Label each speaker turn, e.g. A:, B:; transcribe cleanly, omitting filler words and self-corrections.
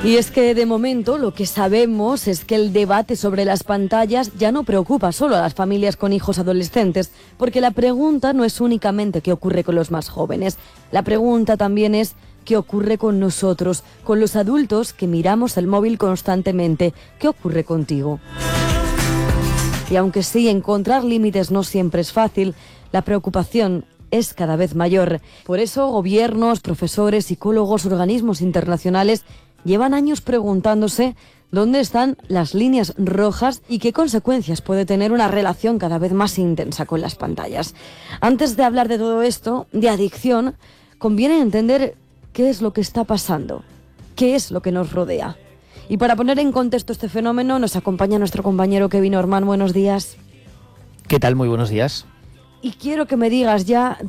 A: Y es que de momento lo que sabemos es que el debate sobre las pantallas ya no preocupa solo a las familias con hijos adolescentes, porque la pregunta no es únicamente qué ocurre con los más jóvenes, la pregunta también es qué ocurre con nosotros, con los adultos que miramos el móvil constantemente, ¿qué ocurre contigo? Y aunque sí, encontrar límites no siempre es fácil, la preocupación es cada vez mayor. Por eso, gobiernos, profesores, psicólogos, organismos internacionales llevan años preguntándose dónde están las líneas rojas y qué consecuencias puede tener una relación cada vez más intensa con las pantallas. Antes de hablar de todo esto, de adicción, conviene entender qué es lo que está pasando, qué es lo que nos rodea. Y para poner en contexto este fenómeno nos acompaña nuestro compañero Kevin Orman. Buenos días.
B: ¿Qué tal? Muy buenos días.
A: Y quiero que me digas ya